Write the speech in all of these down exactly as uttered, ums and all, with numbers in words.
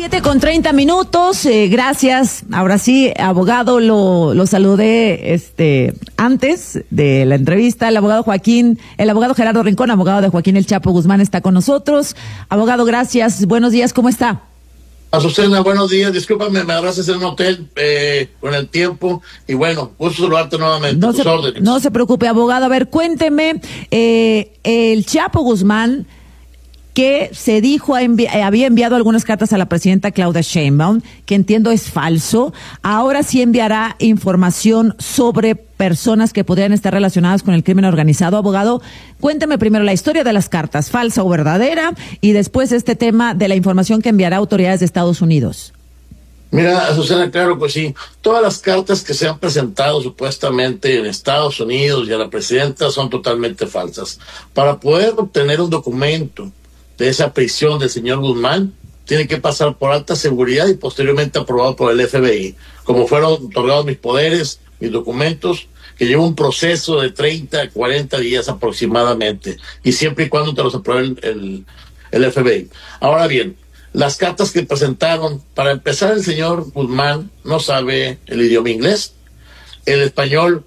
siete con treinta minutos, eh, gracias. Ahora sí, abogado, lo, lo saludé este antes de la entrevista. El abogado Joaquín, el abogado Gerardo Rincón, abogado de Joaquín El Chapo Guzmán, está con nosotros. Abogado, gracias. Buenos días, ¿cómo está? Azucena, buenos días. Discúlpame, me agarraste en un hotel eh, con el tiempo. Y bueno, gusto saludarte nuevamente. No, tus se, órdenes. no se preocupe, abogado. A ver, cuénteme, eh, el Chapo Guzmán, que se dijo envi- había enviado algunas cartas a la presidenta Claudia Sheinbaum, que entiendo es falso. Ahora sí enviará información sobre personas que podrían estar relacionadas con el crimen organizado. Abogado, cuénteme primero la historia de las cartas, falsa o verdadera, y después este tema de la información que enviará a autoridades de Estados Unidos. Mira, Azucena, claro, pues sí, todas las cartas que se han presentado supuestamente en Estados Unidos y a la presidenta son totalmente falsas. Para poder obtener un documento de esa prisión del señor Guzmán, tiene que pasar por alta seguridad y posteriormente aprobado por el F B I. Como fueron otorgados mis poderes, mis documentos, que lleva un proceso de treinta a cuarenta días aproximadamente, y siempre y cuando te los apruebe el, el, el F B I. Ahora bien, las cartas que presentaron, para empezar, el señor Guzmán no sabe el idioma inglés, el español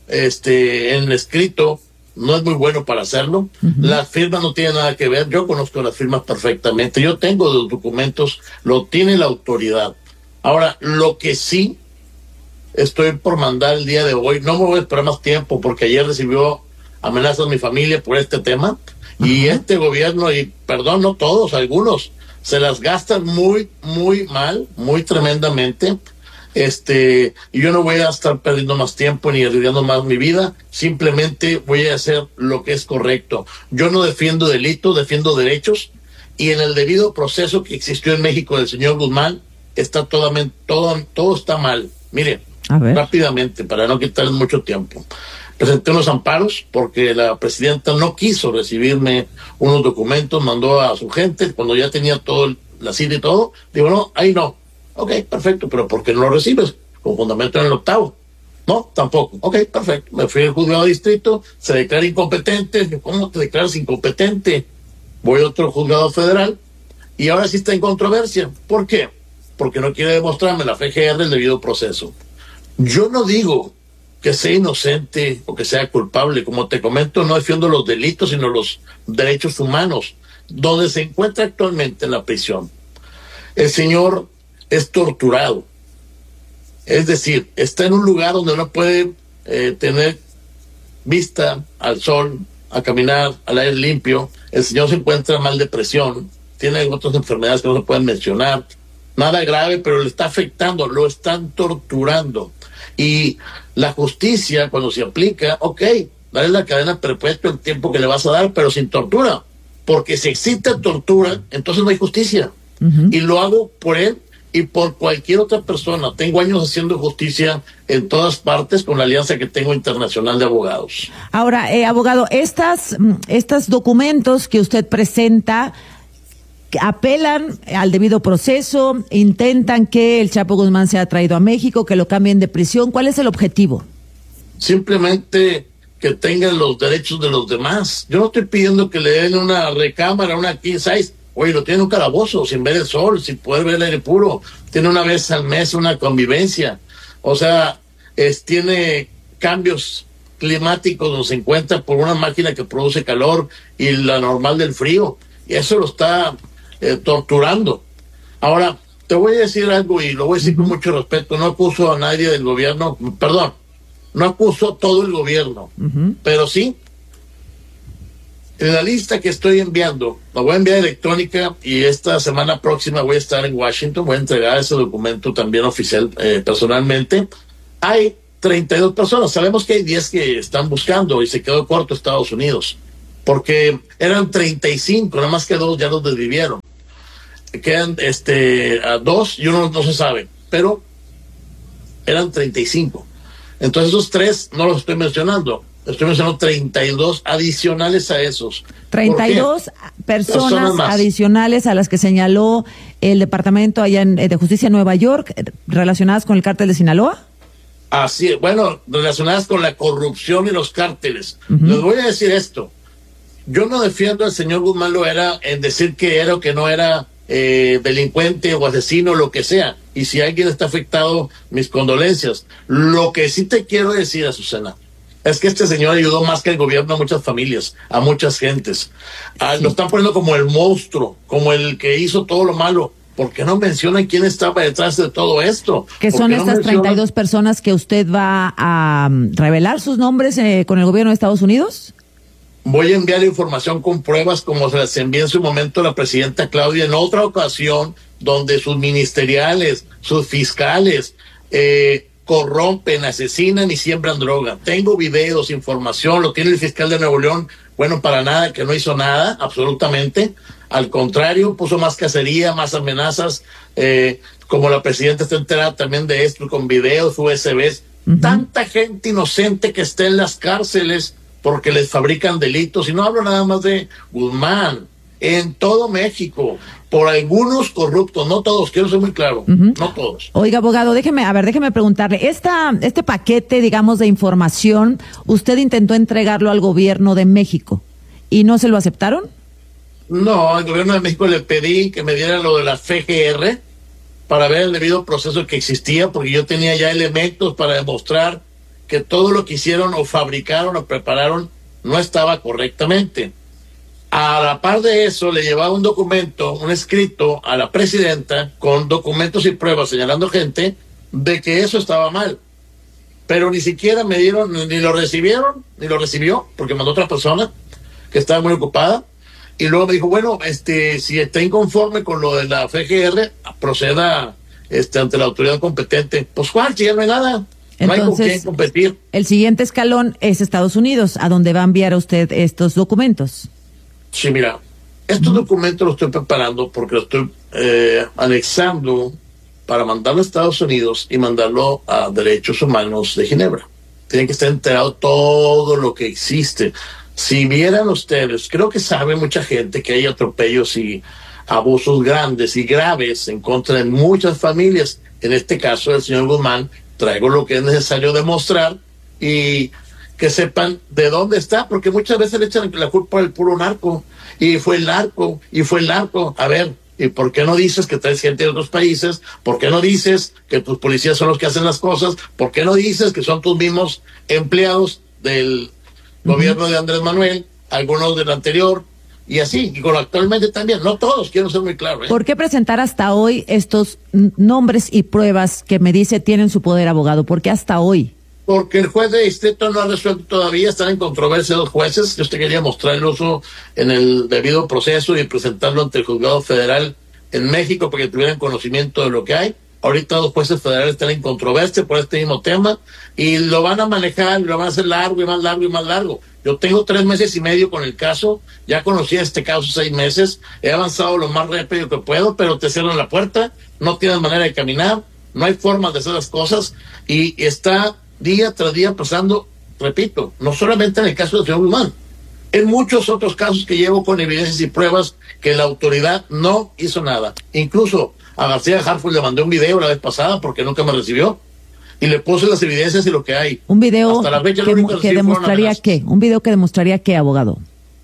este en escrito no es muy bueno para hacerlo. Uh-huh. Las firmas no tienen nada que ver. Yo conozco las firmas perfectamente. Yo tengo los documentos, lo tiene la autoridad. Ahora, lo que sí estoy por mandar el día de hoy, no me voy a esperar más tiempo porque ayer recibió amenazas mi familia por este tema. Uh-huh. Y este gobierno, y perdón, no todos, algunos, se las gastan muy, muy mal, muy tremendamente. Este, y yo no voy a estar perdiendo más tiempo ni arriesgando más mi vida, simplemente voy a hacer lo que es correcto. Yo no defiendo delitos, defiendo derechos, y en el debido proceso que existió en México del señor Guzmán, está todo, todo, todo está mal. Mire, rápidamente, para no quitarles mucho tiempo. Presenté unos amparos porque la presidenta no quiso recibirme unos documentos, mandó a su gente, cuando ya tenía todo, la cita y todo, digo, no, ahí no. Ok, perfecto, pero ¿por qué no lo recibes? Con fundamento en el octavo. No, tampoco. Ok, perfecto. Me fui al juzgado de distrito, se declara incompetente. ¿Cómo te declaras incompetente? Voy a otro juzgado federal y ahora sí está en controversia. ¿Por qué? Porque no quiere demostrarme la F G R el debido proceso. Yo no digo que sea inocente o que sea culpable. Como te comento, no defiendo los delitos, sino los derechos humanos. Donde se encuentra actualmente en la prisión, el señor es torturado, es decir, está en un lugar donde no puede eh, tener vista al sol, a caminar al aire limpio. El señor se encuentra mal de presión, tiene otras enfermedades que no se pueden mencionar, nada grave, pero le está afectando, lo están torturando. Y la justicia, cuando se aplica, ok, dale la cadena perpetua el tiempo que le vas a dar, pero sin tortura, porque si existe tortura, entonces no hay justicia. Uh-huh. Y lo hago por él y por cualquier otra persona. Tengo años haciendo justicia en todas partes con la alianza que tengo internacional de abogados. Ahora, eh, abogado, estas, estos documentos que usted presenta apelan al debido proceso, intentan que el Chapo Guzmán sea traído a México, que lo cambien de prisión. ¿Cuál es el objetivo? Simplemente que tengan los derechos de los demás. Yo no estoy pidiendo que le den una recámara, una king size. Oye, lo tiene un calabozo, sin ver el sol, sin poder ver el aire puro. Tiene una vez al mes una convivencia. O sea, es, tiene cambios climáticos donde se encuentra por una máquina que produce calor y la normal del frío. Y eso lo está eh, torturando. Ahora, te voy a decir algo y lo voy a decir con mucho respeto. No acuso a nadie del gobierno, perdón, no acuso a todo el gobierno, uh-huh. pero sí, en la lista que estoy enviando, la voy a enviar electrónica y esta semana próxima voy a estar en Washington, voy a entregar ese documento también oficial, eh, personalmente. Hay treinta y dos personas, sabemos que hay diez que están buscando y se quedó corto Estados Unidos, porque eran treinta y cinco, nada más que dos ya los desvivieron. Quedan este, a dos y uno no se sabe, pero eran treinta y cinco. Entonces esos tres no los estoy mencionando. Estoy mencionando treinta y dos adicionales a esos. treinta y dos personas, personas adicionales a las que señaló el departamento allá en, de justicia en Nueva York, relacionadas con el cártel de Sinaloa. Así es, bueno, relacionadas con la corrupción y los cárteles. Uh-huh. Les voy a decir esto. Yo no defiendo al señor Guzmán Loera en decir que era o que no era eh, delincuente o asesino, lo que sea. Y si alguien está afectado, mis condolencias. Lo que sí te quiero decir, Azucena, es que este señor ayudó más que el gobierno a muchas familias, a muchas gentes. Ah, sí. Lo están poniendo como el monstruo, como el que hizo todo lo malo. ¿Por qué no mencionan quién estaba detrás de todo esto? Que son estas no mencionan... treinta y dos personas que usted va a um, revelar sus nombres eh, con el gobierno de Estados Unidos. Voy a enviar información con pruebas como se las envié en su momento a la presidenta Claudia en otra ocasión, donde sus ministeriales, sus fiscales, eh, corrompen, asesinan y siembran droga. Tengo videos, información, lo tiene el fiscal de Nuevo León, bueno, para nada, que no hizo nada, absolutamente. Al contrario, puso más cacería, más amenazas, eh, como la presidenta está enterada también de esto, con videos, U S Bs. Uh-huh. Tanta gente inocente que está en las cárceles porque les fabrican delitos, y no hablo nada más de Guzmán, en todo México, por algunos corruptos, no todos, quiero ser muy claro, uh-huh. no todos. Oiga, abogado, déjeme, a ver, déjeme preguntarle, esta, este paquete, digamos, de información, usted intentó entregarlo al gobierno de México, ¿y no se lo aceptaron? No, al gobierno de México le pedí que me diera lo de la F G R para ver el debido proceso que existía, porque yo tenía ya elementos para demostrar que todo lo que hicieron o fabricaron o prepararon no estaba correctamente. A la par de eso, le llevaba un documento, un escrito a la presidenta con documentos y pruebas señalando gente de que eso estaba mal. Pero ni siquiera me dieron, ni lo recibieron, ni lo recibió, porque mandó otra persona que estaba muy ocupada. Y luego me dijo, bueno, este, si está inconforme con lo de la F G R, proceda este, ante la autoridad competente. Pues, ¿cuál? Si ya no hay nada. No Entonces, hay con quién competir. El siguiente escalón es Estados Unidos, a donde va a enviar a usted estos documentos. Sí, mira, estos uh-huh. documentos los estoy preparando porque los estoy eh, anexando para mandarlo a Estados Unidos y mandarlo a Derechos Humanos de Ginebra. Tienen que estar enterado todo lo que existe. Si vieran ustedes, creo que sabe mucha gente que hay atropellos y abusos grandes y graves en contra de muchas familias. En este caso del señor Guzmán, traigo lo que es necesario demostrar y que sepan de dónde está, porque muchas veces le echan la culpa al puro narco, y fue el narco, y fue el narco. A ver, ¿y por qué no dices que traes gente de otros países? ¿Por qué no dices que tus policías son los que hacen las cosas? ¿Por qué no dices que son tus mismos empleados del uh-huh. gobierno de Andrés Manuel, algunos del anterior, y así, y con actualmente también? No todos, quiero ser muy claro, ¿eh? ¿Por qué presentar hasta hoy estos nombres y pruebas que me dice tienen su poder, abogado? ¿Por qué hasta hoy? Porque el juez de distrito no ha resuelto todavía, están en controversia los jueces. Yo te quería mostrar el uso en el debido proceso y presentarlo ante el juzgado federal en México para que tuvieran conocimiento de lo que hay. Ahorita los jueces federales están en controversia por este mismo tema y lo van a manejar, lo van a hacer largo y más largo y más largo. Yo tengo tres meses y medio con el caso, ya conocí este caso seis meses, he avanzado lo más rápido que puedo, pero te cierran la puerta, no tienes manera de caminar, no hay forma de hacer las cosas y está día tras día pasando, repito, no solamente en el caso del señor Guzmán, en muchos otros casos que llevo con evidencias y pruebas que la autoridad no hizo nada. Incluso a García Harfuch le mandé un video la vez pasada porque nunca me recibió y le puse las evidencias y lo que hay. Un video Hasta la fecha, que, que, que demostraría qué, un video que demostraría qué, abogado.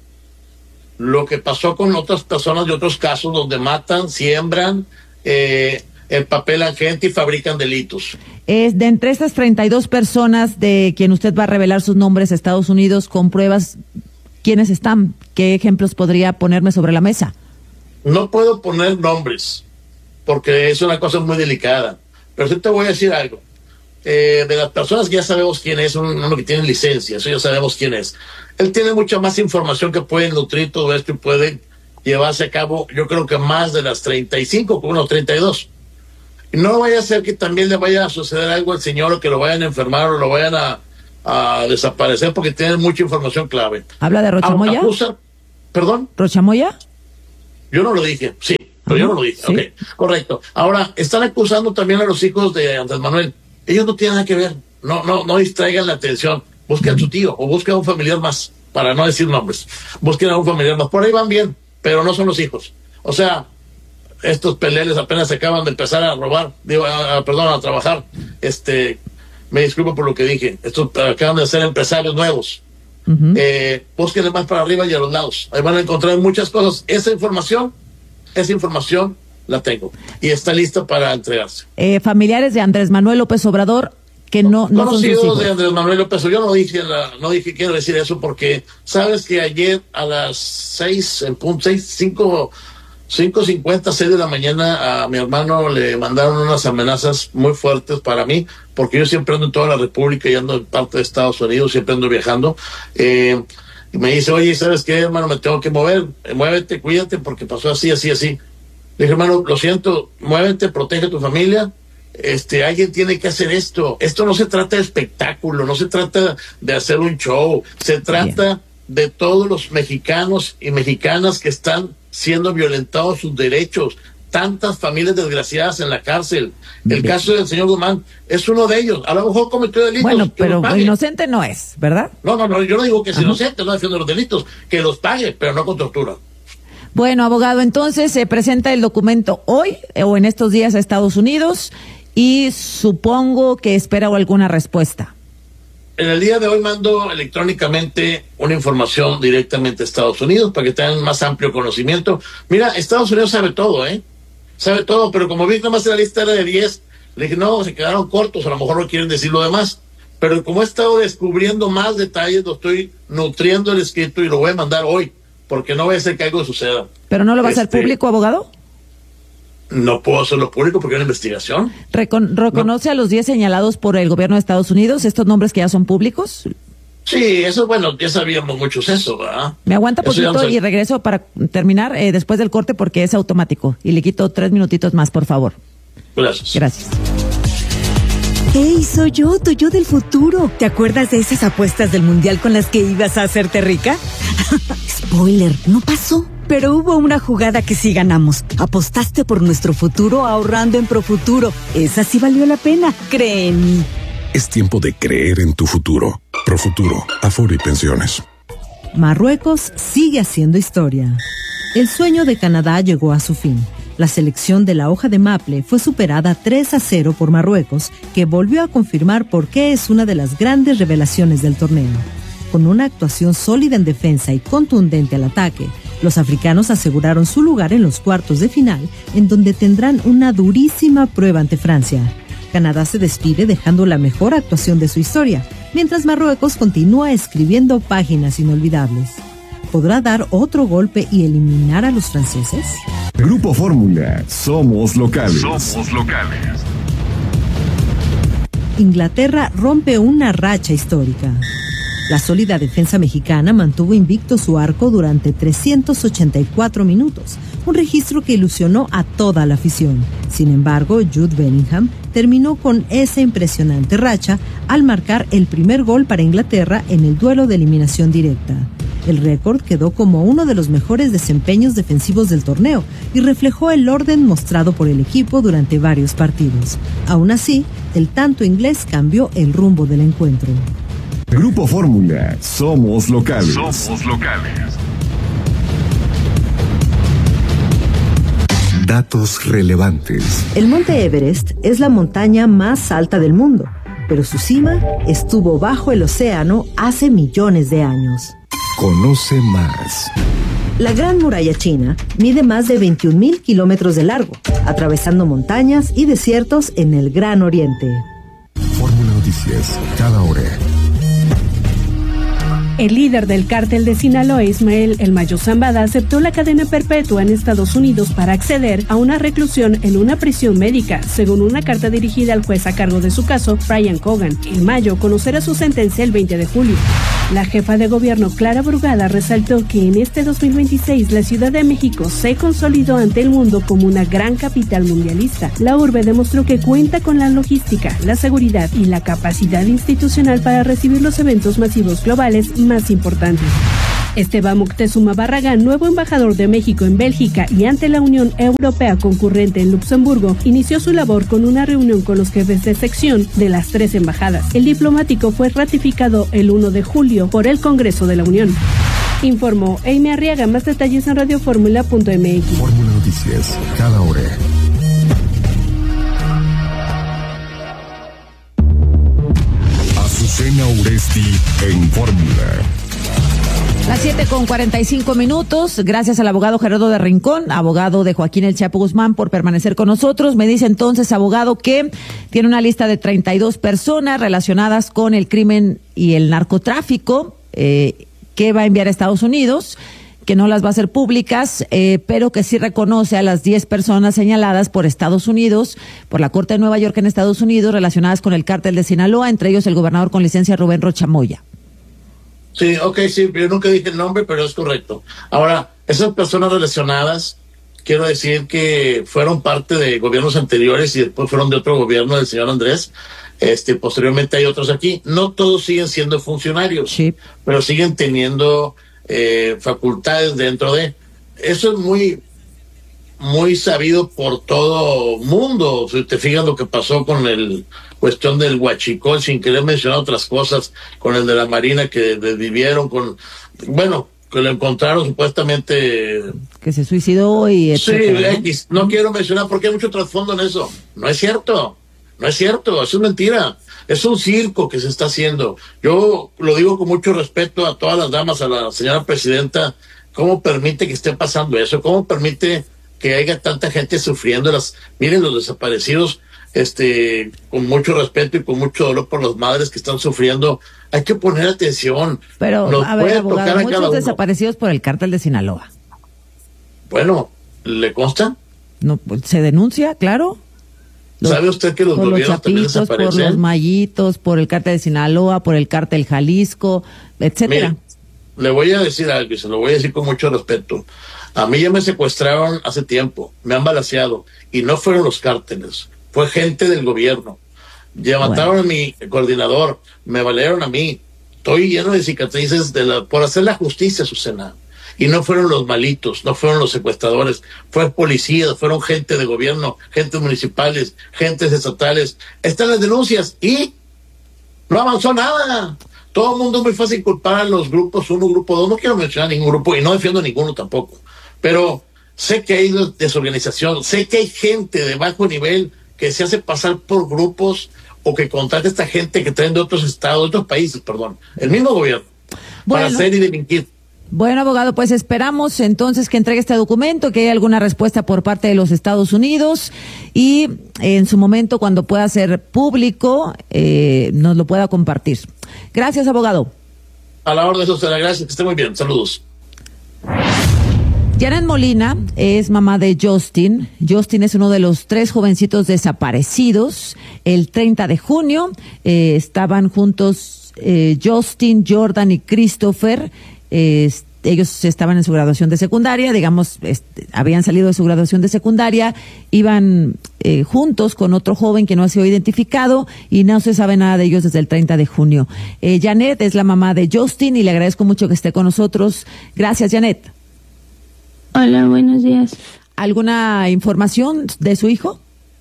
Lo que pasó con otras personas de otros casos donde matan, siembran, eh, empapelan gente y fabrican delitos. Es de entre estas treinta y dos personas de quien usted va a revelar sus nombres a Estados Unidos con pruebas, ¿quiénes están? ¿Qué ejemplos podría ponerme sobre la mesa? No puedo poner nombres porque es una cosa muy delicada, pero sí te voy a decir algo. Eh, de las personas que ya sabemos quién es, uno que tiene licencia, eso ya sabemos quién es. Él tiene mucha más información que puede nutrir todo esto y puede llevarse a cabo, yo creo que más de las treinta y cinco, como unos treinta y dos. No vaya a ser que también le vaya a suceder algo al señor o que lo vayan a enfermar o lo vayan a, a desaparecer porque tienen mucha información clave. ¿Habla de Rochamoya? Acusa, ¿Perdón? ¿Rochamoya? Yo no lo dije, sí, pero yo no lo dije. ¿Sí? Okay, correcto. Ahora, están acusando también a los hijos de Andrés Manuel. Ellos no tienen nada que ver. No, no, no distraigan la atención. Busquen a su tío o busquen a un familiar más, para no decir nombres. Busquen a un familiar más. Por ahí van bien, pero no son los hijos. O sea, estos peleles apenas acaban de empezar a robar, digo, a, a, perdón, a trabajar. Este, me disculpo por lo que dije. Estos acaban de ser empresarios nuevos. Uh-huh. Eh, búsquenle más para arriba y a los lados. Ahí van a encontrar muchas cosas. Esa información esa información la tengo y está lista para entregarse. Eh, familiares de Andrés Manuel López Obrador que no, no conocidos son sus de Andrés Manuel López Obrador. Yo no dije, la, no dije, quiero decir eso porque sabes que ayer a las seis, en punto, seis, cinco, cinco cincuenta, seis de la mañana a mi hermano le mandaron unas amenazas muy fuertes para mí, porque yo siempre ando en toda la República y ando en parte de Estados Unidos, siempre ando viajando. Eh, y me dice, oye, ¿sabes qué, hermano? Me tengo que mover, eh, muévete, cuídate, porque pasó así, así, así. Le dije, hermano, lo siento, muévete, protege a tu familia. Este, alguien tiene que hacer esto. Esto no se trata de espectáculo, no se trata de hacer un show, se trata Bien. de todos los mexicanos y mexicanas que están siendo violentados sus derechos, tantas familias desgraciadas en la cárcel. El Bien. caso del señor Guzmán es uno de ellos. A lo mejor cometió delitos. Bueno, pero inocente no es, ¿verdad? No, no, no, yo no digo que es Ajá. inocente, no defiendo los delitos, que los pague, pero no con tortura. Bueno, abogado, entonces se presenta el documento hoy o en estos días a Estados Unidos y supongo que espera alguna respuesta. En el día de hoy mando electrónicamente una información directamente a Estados Unidos para que tengan más amplio conocimiento. Mira, Estados Unidos sabe todo, ¿eh? Sabe todo, pero como vi que más la lista era de diez, le dije, no, se quedaron cortos, a lo mejor no quieren decir lo demás. Pero como he estado descubriendo más detalles, lo estoy nutriendo el escrito y lo voy a mandar hoy, porque no voy a hacer que algo suceda. ¿Pero no lo va a hacer este, público, abogado? No puedo hacerlo público porque hay una investigación. Recon- ¿Reconoce no. a los diez señalados por el gobierno de Estados Unidos, estos nombres que ya son públicos? Sí, eso, bueno, ya sabíamos muchos eso, ¿verdad? Me aguanta poquito sab- y regreso para terminar eh, después del corte porque es automático. Y le quito tres minutitos más, por favor. Gracias. Gracias. ¡Hey, soy yo, tu yo del futuro! ¿Te acuerdas de esas apuestas del mundial con las que ibas a hacerte rica? Spoiler, no pasó. Pero hubo una jugada que sí ganamos. Apostaste por nuestro futuro ahorrando en Profuturo. Esa sí valió la pena, cree en mí. Es tiempo de creer en tu futuro. Profuturo, Afore y Pensiones. Marruecos sigue haciendo historia. El sueño de Canadá llegó a su fin. La selección de la hoja de maple fue superada tres a cero por Marruecos, que volvió a confirmar por qué es una de las grandes revelaciones del torneo. Con una actuación sólida en defensa y contundente al ataque, los africanos aseguraron su lugar en los cuartos de final, en donde tendrán una durísima prueba ante Francia. Canadá se despide dejando la mejor actuación de su historia, mientras Marruecos continúa escribiendo páginas inolvidables. ¿Podrá dar otro golpe y eliminar a los franceses? Grupo Fórmula, somos locales. Somos locales. Inglaterra rompe una racha histórica. La sólida defensa mexicana mantuvo invicto su arco durante trescientos ochenta y cuatro minutos, un registro que ilusionó a toda la afición. Sin embargo, Jude Bellingham terminó con esa impresionante racha al marcar el primer gol para Inglaterra en el duelo de eliminación directa. El récord quedó como uno de los mejores desempeños defensivos del torneo y reflejó el orden mostrado por el equipo durante varios partidos. Aún así, el tanto inglés cambió el rumbo del encuentro. Grupo Fórmula, somos locales. Somos locales. Datos relevantes. El Monte Everest es la montaña más alta del mundo, pero su cima estuvo bajo el océano hace millones de años. Conoce más. La Gran Muralla China mide más de veintiún mil kilómetros de largo, atravesando montañas y desiertos en el Gran Oriente. Fórmula Noticias, cada hora. El líder del cártel de Sinaloa, Ismael El Mayo Zambada, aceptó la cadena perpetua en Estados Unidos para acceder a una reclusión en una prisión médica, según una carta dirigida al juez a cargo de su caso, Brian Cogan. El Mayo conocerá su sentencia el veinte de julio. La jefa de gobierno, Clara Brugada, resaltó que en este dos mil veintiséis la Ciudad de México se consolidó ante el mundo como una gran capital mundialista. La urbe demostró que cuenta con la logística, la seguridad y la capacidad institucional para recibir los eventos masivos globales más importantes. Esteban Moctezuma Barragán, nuevo embajador de México en Bélgica y ante la Unión Europea concurrente en Luxemburgo, inició su labor con una reunión con los jefes de sección de las tres embajadas. El diplomático fue ratificado el primero de julio por el Congreso de la Unión. Informó Amy Arriaga. Más detalles en radioformula punto m x. Fórmula Noticias, cada hora. Azucena Uresti en Fórmula. Las siete con cuarenta y cinco minutos. Gracias al abogado Gerardo de Rincón, abogado de Joaquín El Chapo Guzmán, por permanecer con nosotros. Me dice entonces, abogado, que tiene una lista de treinta y dos personas relacionadas con el crimen y el narcotráfico eh, que va a enviar a Estados Unidos, que no las va a hacer públicas, eh, pero que sí reconoce a las diez personas señaladas por Estados Unidos, por la Corte de Nueva York en Estados Unidos, relacionadas con el cártel de Sinaloa, entre ellos el gobernador con licencia Rubén Rocha Moya. Sí, ok, sí, yo nunca dije el nombre, pero es correcto. Ahora, esas personas relacionadas, quiero decir que fueron parte de gobiernos anteriores y después fueron de otro gobierno del señor Andrés. Este, posteriormente hay otros aquí. No todos siguen siendo funcionarios, sí, pero siguen teniendo eh, facultades dentro de. Eso es muy, muy sabido por todo mundo. Si te fijas lo que pasó con el cuestión del huachicol, sin querer mencionar otras cosas, con el de la Marina que vivieron con, bueno, que lo encontraron supuestamente que se suicidó y etcétera, sí, X. ¿no? no quiero mencionar porque hay mucho trasfondo en eso. No es cierto, no es cierto, eso es mentira. Es un circo que se está haciendo. Yo lo digo con mucho respeto a todas las damas, a la señora presidenta. ¿Cómo permite que esté pasando eso? ¿Cómo permite que haya tanta gente sufriendo? Las, miren, los desaparecidos, este, con mucho respeto y con mucho dolor por las madres que están sufriendo. Hay que poner atención. Pero, Nos a ver, abogado, muchos desaparecidos por el cártel de Sinaloa. Bueno, ¿le consta? No, pues, se denuncia, claro. Los, ¿Sabe usted que los por gobiernos los chapitos, también desaparecen? Por los mallitos, por el cártel de Sinaloa, por el cártel Jalisco, etcétera. Mire, le voy a decir algo y se lo voy a decir con mucho respeto. A mí ya me secuestraron hace tiempo, me han balaceado y no fueron los cárteles, fue gente del gobierno. Ya mataron bueno. a mi coordinador, me balearon a mí. Estoy lleno de cicatrices de la, por hacer la justicia, Susana. Y no fueron los malitos, no fueron los secuestradores, fue policías, fueron gente de gobierno, gentes municipales, gentes estatales. Están las denuncias y no avanzó nada. Todo el mundo es muy fácil culpar a los grupos uno, grupo dos. No quiero mencionar ningún grupo y no defiendo ninguno tampoco. Pero sé que hay desorganización, sé que hay gente de bajo nivel que se hace pasar por grupos o que contrata a esta gente que traen de otros estados, de otros países, perdón, el mismo gobierno, bueno, para hacer y delinquir. Bueno, abogado, pues esperamos entonces que entregue este documento, que haya alguna respuesta por parte de los Estados Unidos y en su momento, cuando pueda ser público, eh, nos lo pueda compartir. Gracias, abogado. A la orden, Susana, gracias, que esté muy bien, saludos. Janet Molina es mamá de Justin. Justin es uno de los tres jovencitos desaparecidos. El treinta de junio eh, estaban juntos eh, Justin, Jordan y Christopher. Eh, ellos estaban en su graduación de secundaria, digamos, este, habían salido de su graduación de secundaria, iban eh, juntos con otro joven que no ha sido identificado y no se sabe nada de ellos desde el treinta de junio. Eh, Janet es la mamá de Justin y le agradezco mucho que esté con nosotros. Gracias, Janet. Hola, buenos días. ¿Alguna información de su hijo?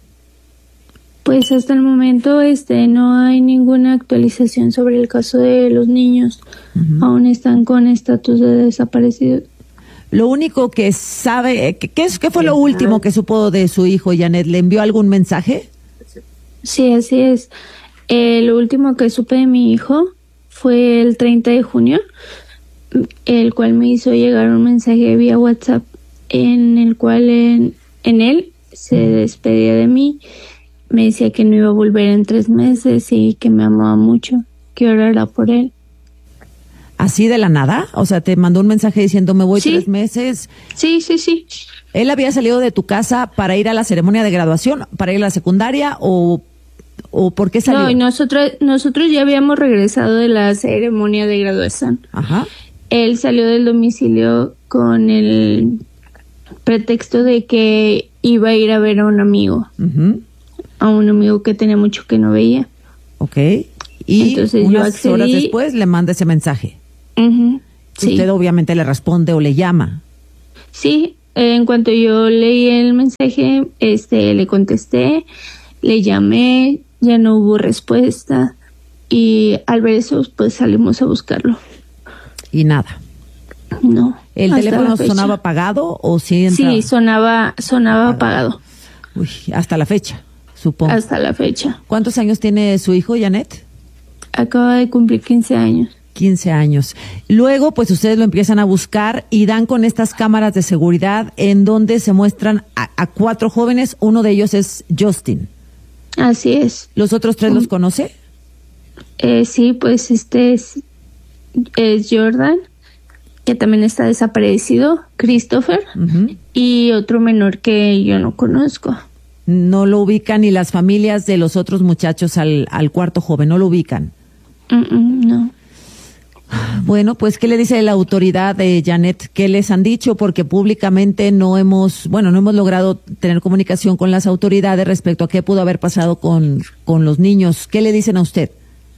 Pues hasta el momento este no hay ninguna actualización sobre el caso de los niños. Uh-huh. Aún están con estatus de desaparecidos. Lo único que sabe, ¿qué, es, qué fue lo último que supo de su hijo, Janet? ¿Le envió algún mensaje? Sí, así es. Eh, lo último que supe de mi hijo fue el treinta de junio. El cual me hizo llegar un mensaje vía WhatsApp en el cual en, en él se despedía de mí, me decía que no iba a volver en tres meses y que me amaba mucho, que orara por él. ¿Así de la nada? O sea, te mandó un mensaje diciendo me voy sí. tres meses. Sí, sí, sí. ¿Él había salido de tu casa para ir a la ceremonia de graduación, para ir a la secundaria o, o por qué salió? No, y nosotros, nosotros ya habíamos regresado de la ceremonia de graduación. Ajá. Él salió del domicilio con el pretexto de que iba a ir a ver a un amigo, uh-huh. a un amigo que tenía mucho que no veía. Ok, y entonces unas yo accedí, horas después le manda ese mensaje. Uh-huh. Sí. Usted obviamente le responde o le llama. Sí, en cuanto yo leí el mensaje, este, le contesté, le llamé, ya no hubo respuesta y al ver eso, pues salimos a buscarlo. Y nada. No. ¿El teléfono sonaba apagado o sí entraba? Sí, sonaba, sonaba apagado. Uy, hasta la fecha, supongo. Hasta la fecha. ¿Cuántos años tiene su hijo, Janet? Acaba de cumplir quince años. quince años. Luego, pues ustedes lo empiezan a buscar y dan con estas cámaras de seguridad en donde se muestran a, a cuatro jóvenes. Uno de ellos es Justin. Así es. ¿Los otros tres los conoce? Eh, sí, pues este es, es Jordan, que también está desaparecido, Christopher, uh-huh. y otro menor que yo no conozco. No lo ubican ni las familias de los otros muchachos al, al cuarto joven, no lo ubican. Mm-mm, no. Bueno, pues, ¿qué le dice la autoridad de Janet? ¿Qué les han dicho? Porque públicamente no hemos, bueno, no hemos logrado tener comunicación con las autoridades respecto a qué pudo haber pasado con, con los niños. ¿Qué le dicen a usted?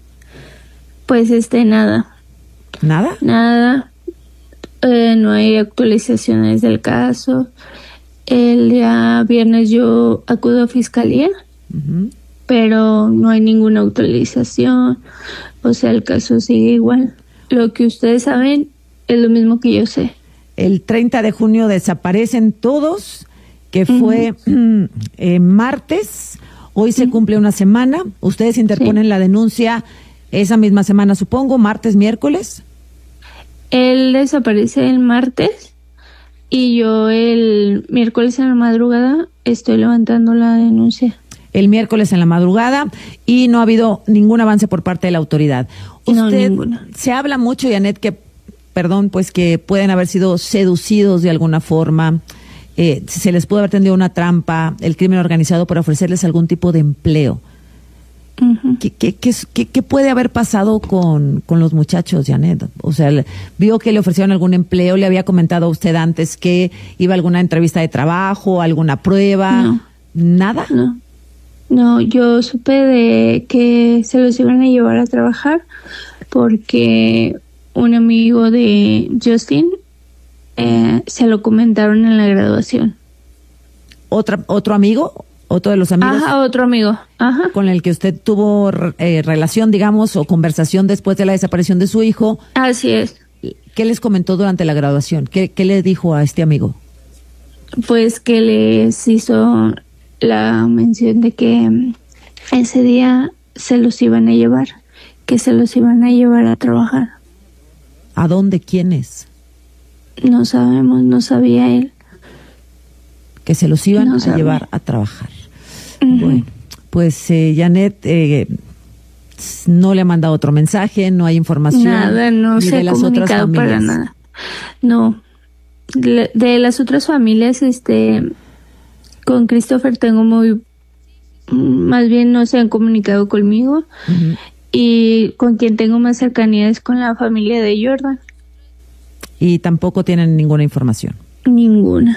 Pues, este, nada. ¿Nada? Nada. Eh, no hay actualizaciones del caso. El día viernes yo acudo a fiscalía, uh-huh. pero no hay ninguna actualización. O sea, el caso sigue igual. Lo que ustedes saben es lo mismo que yo sé. El treinta de junio desaparecen todos, que fue uh-huh. eh, martes. Hoy se uh-huh. cumple una semana. Ustedes interponen sí. la denuncia esa misma semana, supongo, martes, miércoles. Él desaparece el martes y yo el miércoles en la madrugada estoy levantando la denuncia. El miércoles en la madrugada y no ha habido ningún avance por parte de la autoridad. Usted, no, ninguna. Se habla mucho, Janet, que, perdón, pues que pueden haber sido seducidos de alguna forma, eh, se les pudo haber tendido una trampa, el crimen organizado por ofrecerles algún tipo de empleo. Uh-huh. ¿Qué, qué, qué, qué, ¿Qué puede haber pasado con, con los muchachos, Janet? O sea, vio que le ofrecieron algún empleo, le había comentado a usted antes que iba a alguna entrevista de trabajo, alguna prueba, no. ¿Nada? No. No, yo supe de que se los iban a llevar a trabajar porque un amigo de Justin eh, se lo comentaron en la graduación. ¿Otra, ¿Otro amigo? ¿Otro de los amigos? Ajá, otro amigo. Ajá. Con el que usted tuvo eh, relación, digamos, o conversación después de la desaparición de su hijo. Así es. ¿Qué les comentó durante la graduación? ¿Qué, qué le dijo a este amigo? Pues que les hizo la mención de que ese día se los iban a llevar, que se los iban a llevar a trabajar. ¿A dónde? ¿Quiénes? No sabemos, no sabía él. Que se los iban no a sabía. llevar a trabajar. Uh-huh. Bueno, pues eh, Janet eh, no le ha mandado otro mensaje, no hay información. Nada, no se ha comunicado para nada. No, de, de las otras familias, este... Con Christopher tengo muy, más bien no se han comunicado conmigo, uh-huh. y con quien tengo más cercanía es con la familia de Jordan. Y tampoco tienen ninguna información. Ninguna.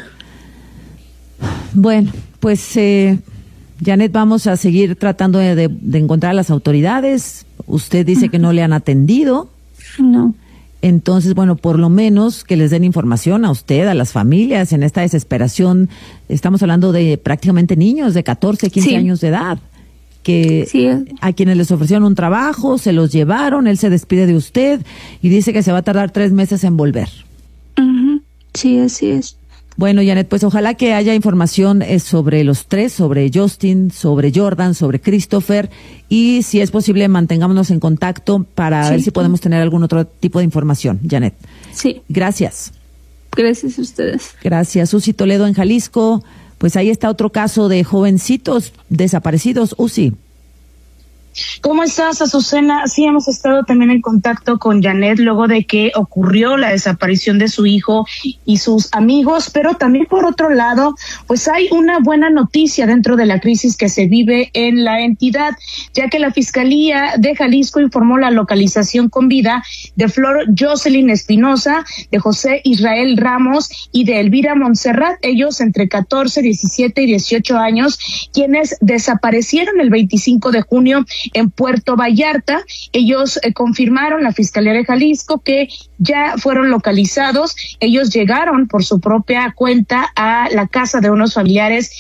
Bueno, pues eh, Janet, vamos a seguir tratando de, de, de encontrar a las autoridades. Usted dice uh-huh. que no le han atendido. No. Entonces, bueno, por lo menos que les den información a usted, a las familias, en esta desesperación. Estamos hablando de prácticamente niños de catorce, quince sí. años de edad, que sí. a quienes les ofrecieron un trabajo, se los llevaron, él se despide de usted y dice que se va a tardar tres meses en volver. Uh-huh. Sí, así es. Bueno, Janet, pues ojalá que haya información eh, sobre los tres, sobre Justin, sobre Jordan, sobre Christopher, y si es posible mantengámonos en contacto para sí. ver si podemos tener algún otro tipo de información, Janet. Sí. Gracias. Gracias a ustedes. Gracias. Uzi Toledo en Jalisco, pues ahí está otro caso de jovencitos desaparecidos. Uzi. ¿Cómo estás, Azucena? Sí, hemos estado también en contacto con Janet luego de que ocurrió la desaparición de su hijo y sus amigos, pero también por otro lado, pues hay una buena noticia dentro de la crisis que se vive en la entidad, ya que la Fiscalía de Jalisco informó la localización con vida de Flor Jocelyn Espinosa, de José Israel Ramos y de Elvira Montserrat, ellos entre catorce, diecisiete y dieciocho años, quienes desaparecieron el veinticinco de junio en Puerto Vallarta. Ellos eh, confirmaron, la Fiscalía de Jalisco, que ya fueron localizados. Ellos llegaron por su propia cuenta a la casa de unos familiares